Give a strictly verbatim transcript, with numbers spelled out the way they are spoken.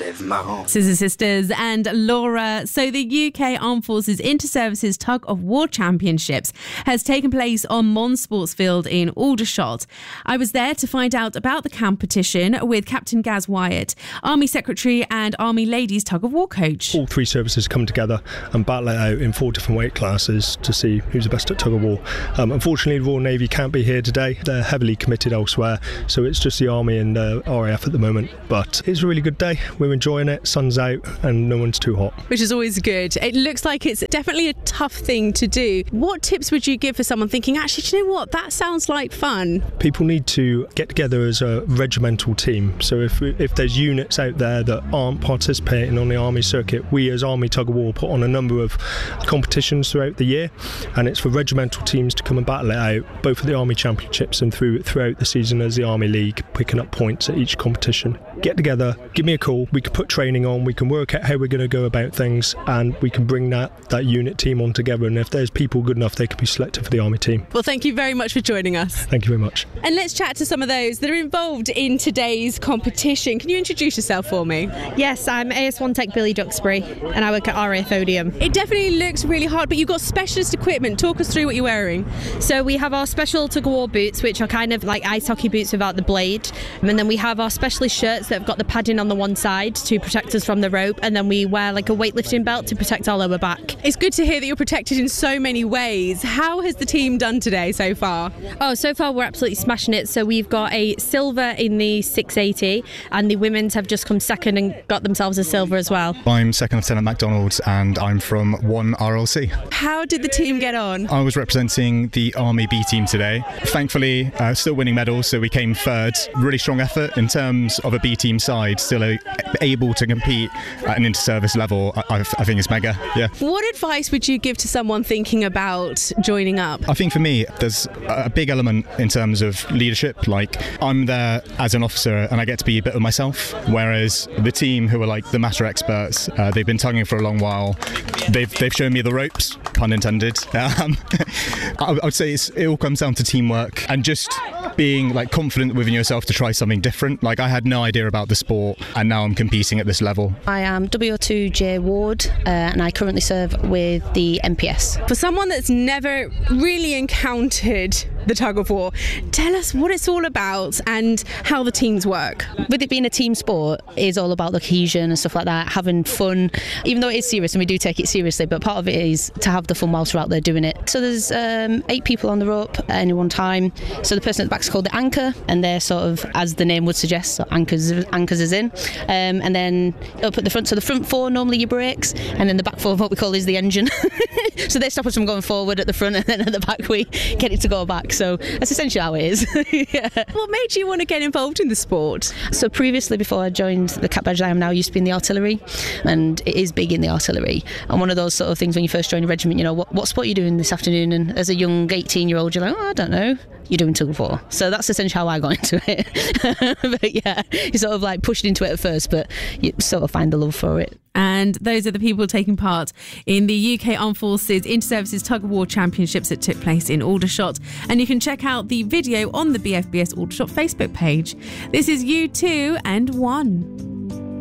with Mom. Scissor Sisters and Laura. So the U K Armed Forces Inter-Services Tug of War Championships has taken place on Mons Sportsfield in Aldershot. I was there to find out about the competition with Captain Gaz Wyatt, Army Secretary and Army Ladies Tug of War coach. All three services come together and battle it out in four different weight classes to see who's the best at tug of war. Um, unfortunately, the Royal Navy can't be here today. They're heavily committed elsewhere, so it's just the Army and the R A F at the moment. But it's a really good day. We're enjoying it. Sun's out and no one's too hot. Which is always good. It looks like it's definitely a tough thing to do. What tips would you give for someone thinking, actually, do you know what? That sounds like fun. People need to get together as a regimental team. So if if there's units out there that aren't participating on the Army circuit, we as Army Tug of War put on a number of competitions throughout the year, and it's for regimental teams to come and battle it out, both at the Army Championships and through throughout the season as the Army League, picking up points at each competition. Get together, give me a call, we can put training on, we can work out how we're going to go about things, and we can bring that, that unit team on together, and if there's people good enough, they can be selected for the Army team. Well, thank you very much for joining us. Thank you very much. And let's chat to some of those that are involved in today's competition. Can you introduce yourself for me? Yes, I'm A S one Tech Billy Duxbury and I work at R A F Odium. It definitely looks really hard, but you've got specialist equipment. Talk us through what you're wearing. So we have our special tug of war boots, which are kind of like ice hockey boots without the blade, and then we have our specialist shirts that have got the padding on the one side to protect us from the rope, and then we wear like a weightlifting belt to protect our lower back. It's good to hear that you're protected in so many ways. How has the team done today so far? Oh, so far we're absolutely smashing it. So we've got a silver in the six eighty, and the women's have just come second and got themselves a silver as well. I'm Second Lieutenant MacDonald and I'm from one R L C. How did the team get on? I was representing the Army B team today. Thankfully, uh, still winning medals, so we came third. Really strong effort in terms of a B team side, still a, able to compete at an inter-service level. I, I think it's mega, yeah. What advice would you give to someone thinking about joining up? I think for me, there's a big element in terms of leadership. Like, I'm there as an officer and I get to be a bit of myself, whereas the team who are like the master experts, uh, they've been tugging for a long while. They've they've shown me the ropes, pun intended. Um, I, I would say it's, it all comes down to teamwork and just being like confident within yourself to try something different. Like, I had no idea about the sport and now I'm competing at this level. I am W O two J Ward uh, and I currently serve with the M P S. For someone that's never really encountered the tug of war, tell us what it's all about and how the teams work. With it being a team sport, it is all about the cohesion and stuff like that, having fun, even though it is serious and we do take it seriously, but part of it is to have the fun whilst we're out there doing it. So there's um, eight people on the rope at any one time. So the person at the back is called the anchor, and they're sort of, as the name would suggest, so anchors anchors is in. Um, and then up at the front, so the front four normally your brakes, and then the back four what we call is the engine. So they stop us from going forward at the front, and then at the back we get it to go back. So that's essentially how it is. Yeah. What made you want to get involved in the sport? So previously, before I joined the Cap Badge I am now, used to be in the artillery, and it is big in the artillery. And one of those sort of things when you first join a regiment, you know, what, what sport are you doing this afternoon? And as a young eighteen year old, you're like, oh, I don't know. You're doing tug of war. So that's essentially how I got into it. But yeah, you sort of like pushed into it at first, but you sort of find the love for it. And those are the people taking part in the U K Armed Forces Inter-Services Tug of War Championships that took place in Aldershot. And you can check out the video on the B F B S Aldershot Facebook page. This is U two and one.